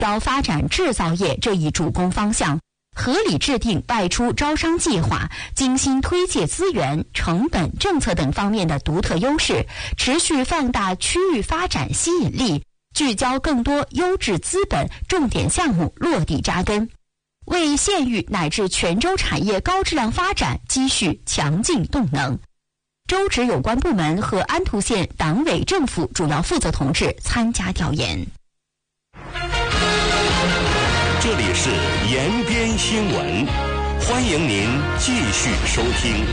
要发展制造业这一主攻方向，合理制定外出招商计划，精心推介资源、成本、政策等方面的独特优势，持续放大区域发展吸引力，聚焦更多优质资本，重点项目落地扎根，为县域乃至全州产业高质量发展积蓄强劲动能。州直有关部门和安图县党委政府主要负责同志参加调研。 这里是延边新闻，欢迎您继续收听。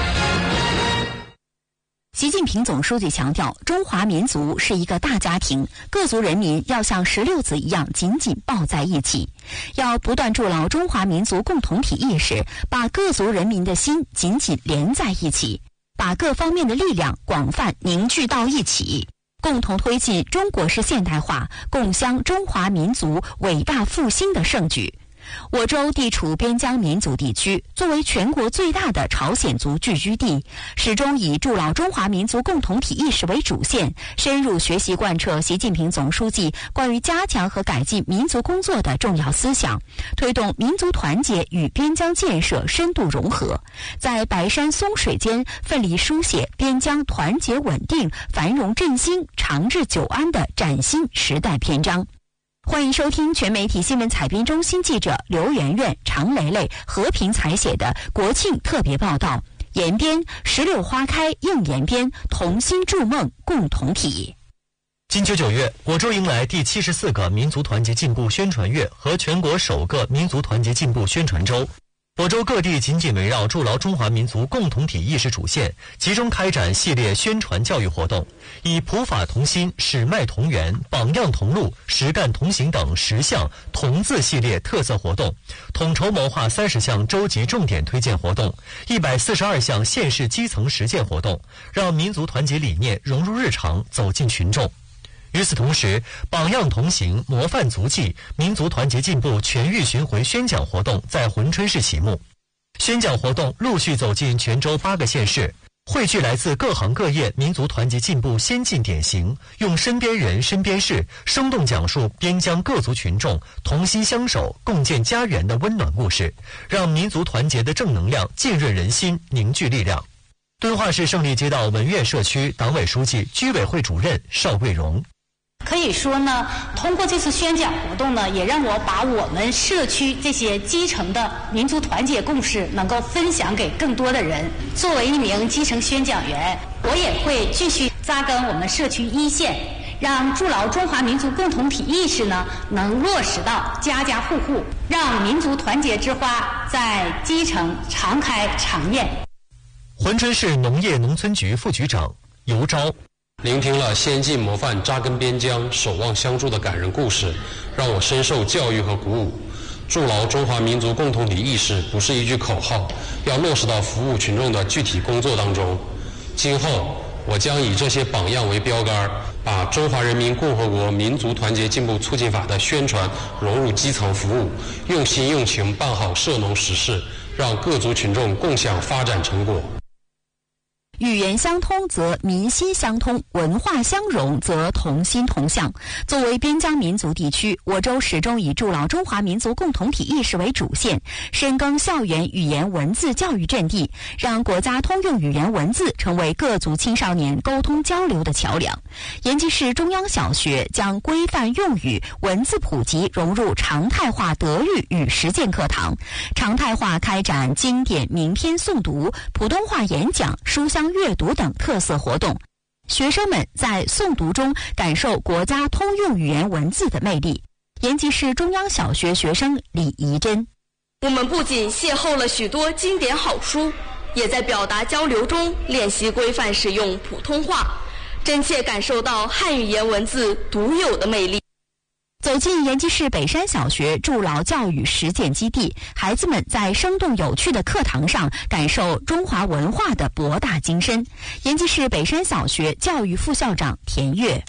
习近平总书记强调，中华民族是一个大家庭，各族人民要像16子一样紧紧抱在一起，要不断筑牢中华民族共同体意识，把各族人民的心紧紧连在一起，把各方面的力量广泛凝聚到一起，共同推进中国式现代化，共襄中华民族伟大复兴的盛举。我州地处边疆民族地区，作为全国最大的朝鲜族聚居地，始终以筑牢中华民族共同体意识为主线，深入学习贯彻习近平总书记关于加强和改进民族工作的重要思想，推动民族团结与边疆建设深度融合，在白山松水间奋力书写边疆团结稳定、繁荣振兴、长治久安的崭新时代篇章。欢迎收听全媒体新闻采编中心记者刘媛媛、常蕾蕾、和平采写的国庆特别报道。延边石榴花开映延边，同心筑梦共同体。 今9月，我州迎来第74个民族团结进步宣传月和全国首个民族团结进步宣传周。我州各地紧紧围绕筑牢中华民族共同体意识主线，集中开展系列宣传教育活动，以普法同心、史脉同源、榜样同路、实干同行等10项同字系列特色活动，统筹谋划30项州级重点推荐活动，142项县市基层实践活动，让民族团结理念融入日常，走进群众。与此同时，榜样同行、模范足迹、民族团结进步全域巡回宣讲活动在珲春市启幕。宣讲活动陆续走进全州8个县市，汇聚来自各行各业民族团结进步先进典型，用身边人、身边事生动讲述边疆各族群众同心相守、共建家园的温暖故事，让民族团结的正能量浸润人心、凝聚力量。敦化市胜利街道文苑社区党委书记、居委会主任邵桂荣。 可以说呢，通过这次宣讲活动呢，也让我把我们社区这些基层的民族团结共识能够分享给更多的人。作为一名基层宣讲员，我也会继续扎根我们社区一线，让筑牢中华民族共同体意识呢，能落实到家家户户，让民族团结之花在基层常开常艳。 珲春市农业农村局副局长尤钊。 聆听了先进模范扎根边疆、守望相助的感人故事，让我深受教育和鼓舞。筑牢中华民族共同体意识不是一句口号，要落实到服务群众的具体工作当中。今后我将以这些榜样为标杆，把中华人民共和国民族团结进步促进法的宣传融入基层服务，用心用情办好涉农实事，让各族群众共享发展成果。 语言相通则民心相通，文化相融则同心同向。作为边疆民族地区，我州始终以筑牢中华民族共同体意识为主线，深耕校园语言文字教育阵地，让国家通用语言文字成为各族青少年沟通交流的桥梁。延吉市中央小学将规范用语文字普及融入常态化德育与实践课堂，常态化开展经典名篇诵读、普通话演讲、书香阅读等特色活动，学生们在诵读中感受国家通用语言文字的魅力。延吉市中央小学学生李怡珍： 我们不仅邂逅了许多经典好书，也在表达交流中练习规范使用普通话，真切感受到汉语言文字独有的魅力。 走进延吉市北山小学筑牢教育实践基地，孩子们在生动有趣的课堂上感受中华文化的博大精深。延吉市北山小学教育副校长田悦：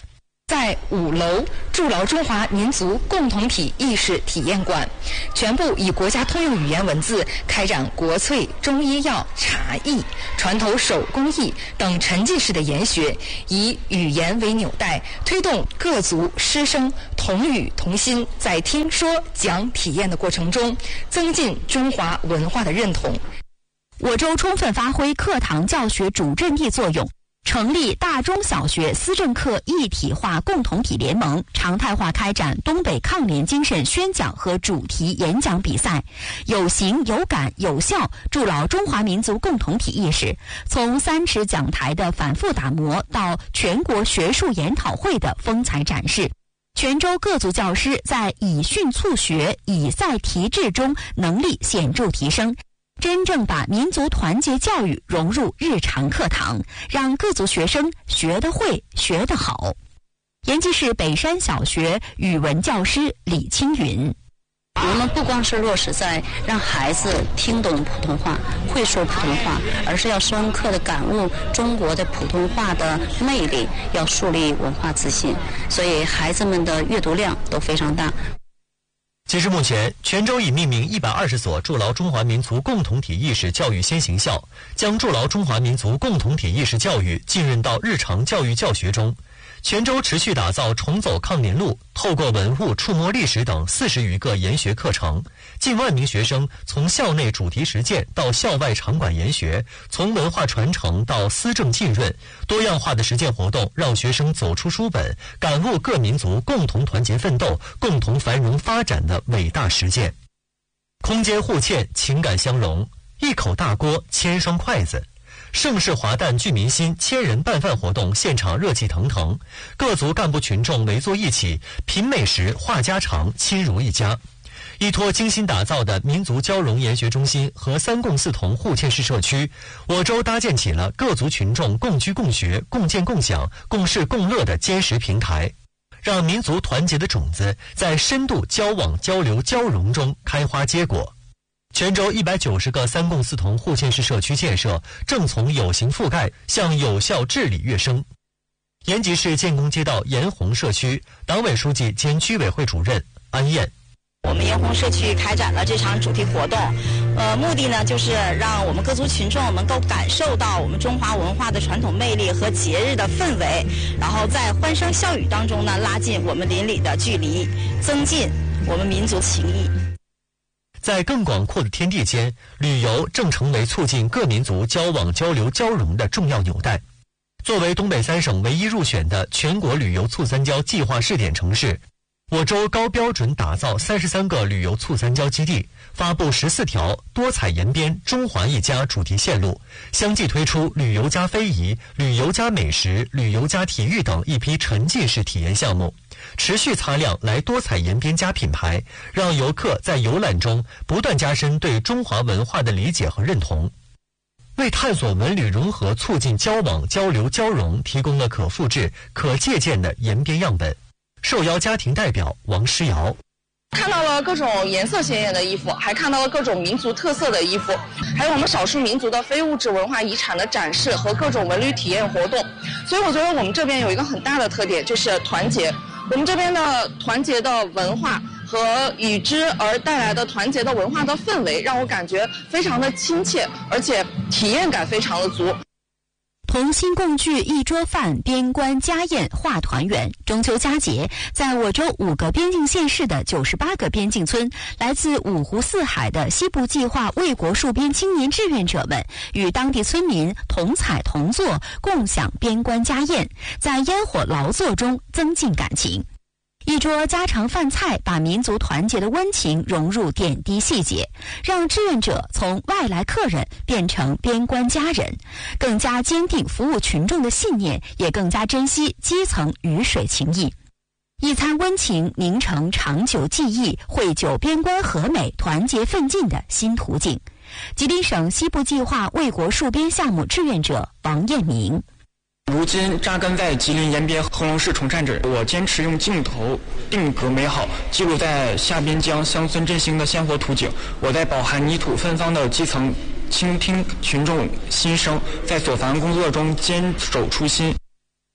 在5楼筑牢中华民族共同体意识体验馆，全部以国家通用语言文字开展国粹、中医药、茶艺、船头手工艺等沉浸式的研学，以语言为纽带，推动各族师生同语同心，在听说讲体验的过程中，增进中华文化的认同。 我州充分发挥课堂教学主阵地作用，成立大中小学思政课一体化共同体联盟，常态化开展东北抗联精神宣讲和主题演讲比赛，有形有感有效筑牢中华民族共同体意识，从3尺讲台的反复打磨到全国学术研讨会的风采展示。泉州各族教师在以训促学、以赛提质中能力显著提升，真正把民族团结教育融入日常课堂，让各族学生学得会、学得好。延吉市北山小学语文教师李青云： 我们不光是落实在让孩子听懂普通话、会说普通话，而是要深刻地感悟中国的普通话的魅力，要树立文化自信。所以孩子们的阅读量都非常大。 截至目前，泉州已命名120所筑牢中华民族共同体意识教育先行校，将筑牢中华民族共同体意识教育浸润到日常教育教学中。泉州持续打造重走抗联路，透过文物触摸历史等40余个研学课程，近万名学生从校内主题实践到校外场馆研学，从文化传承到思政浸润，多样化的实践活动让学生走出书本，感悟各民族共同团结奋斗、共同繁荣发展的伟大实践。空间互嵌，情感相融，一口大锅，千双筷子。盛世华诞聚民心千人拌饭活动现场热气腾腾，各族干部群众围坐一起，品美食、话家常，亲如一家。依托精心打造的民族交融研学中心和3共4同互嵌式社区，我州搭建起了各族群众共居共学、共建共享、共事共乐的坚实平台，让民族团结的种子在深度交往、交流、交融中开花结果。泉州190个3共4同互嵌式社区建设正从有形覆盖向有效治理跃升。延吉市建功街道延红社区党委书记兼居委会主任安燕： 我们延红社区开展了这场主题活动，目的呢就是让我们各族群众能够感受到我们中华文化的传统魅力和节日的氛围，然后在欢声笑语当中呢拉近我们邻里的距离，增进我们民族情谊。 在更广阔的天地间，旅游正成为促进各民族交往、交流、交融的重要纽带。作为东北3省唯一入选的全国旅游促三交计划试点城市，我州高标准打造33个旅游促三交基地，发布14条多彩延边、中华一家主题线路，相继推出旅游加非遗、旅游加美食、旅游加体育等一批沉浸式体验项目，持续擦亮来多彩延边加品牌，让游客在游览中不断加深对中华文化的理解和认同，为探索文旅融合、促进交往、交流、交融提供了可复制、可借鉴的延边样本。受邀家庭代表王诗瑶： 看到了各种颜色鲜艳的衣服，还看到了各种民族特色的衣服，还有我们少数民族的非物质文化遗产的展示和各种文旅体验活动。所以我觉得我们这边有一个很大的特点，就是团结。我们这边的团结的文化和与之而带来的团结的文化的氛围，让我感觉非常的亲切，而且体验感非常的足。 同心共聚一桌饭，边关家宴话团圆。中秋佳节，在我州5个边境县市的98个边境村，来自5湖4海的西部计划卫国戍边青年志愿者们，与当地村民同采同坐，共享边关家宴，在烟火劳作中增进感情。一桌家常饭菜把民族团结的温情融入点滴细节，让志愿者从外来客人变成边关家人，更加坚定服务群众的信念，也更加珍惜基层鱼水情谊。一餐温情凝成长久记忆，绘就边关和美团结奋进的新途径。吉林省西部计划卫国戍边项目志愿者王艳明： 如今扎根在吉林延边贺龙市崇善镇，我坚持用镜头定格美好，记录在下边疆乡村振兴的鲜活图景。我在饱含泥土芬芳的基层倾听群众心声，在所凡工作中坚守初心。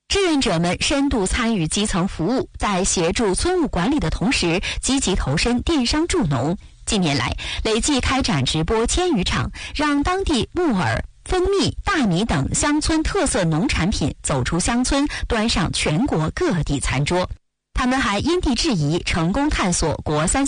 志愿者们深度参与基层服务，在协助村务管理的同时，积极投身电商助农。近年来，累计开展直播1000余场，让当地木耳、蜂蜜、大米等乡村特色农产品走出乡村，端上全国各地餐桌。他们还因地制宜，成功探索国3